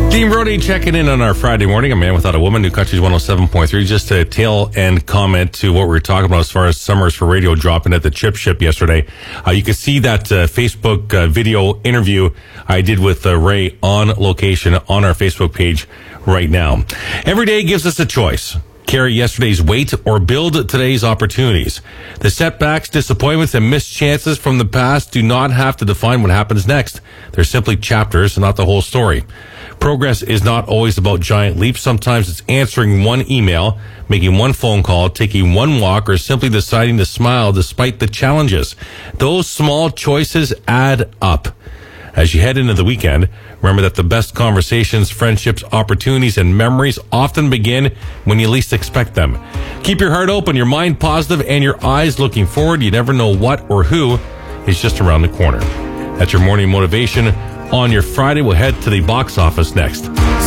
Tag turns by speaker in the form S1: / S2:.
S1: Dean Brody checking in on our Friday morning. A man without a woman, New Country's 107.3. Just a tail end comment to what we were talking about as far as Summers for Radio dropping at the Chip Ship yesterday. You can see that Facebook video interview I did with Ray on location on our Facebook page right now. Every day gives us a choice. Carry yesterday's weight or build today's opportunities. The setbacks, disappointments, and missed chances from the past do not have to define what happens next. They're simply chapters, not the whole story. Progress is not always about giant leaps. Sometimes it's answering one email, making one phone call, taking one walk, or simply deciding to smile despite the challenges. Those small choices add up. As you head into the weekend, remember that the best conversations, friendships, opportunities, and memories often begin when you least expect them. Keep your heart open, your mind positive, and your eyes looking forward. You never know what or who is just around the corner. That's your morning motivation on your Friday. We'll head to the box office next.